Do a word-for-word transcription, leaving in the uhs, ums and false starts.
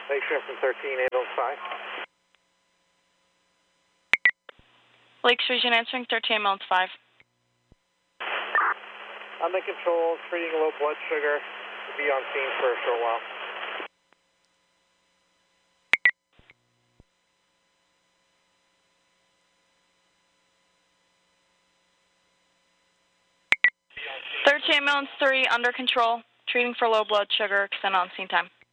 Lakeshore from thirteen eight oh five. Lakeshore Region answering thirteen Mounts five. I'm in control, treating low blood sugar. Be on scene for a short while. thirteen Mounts three under control, treating for low blood sugar, extend on scene time.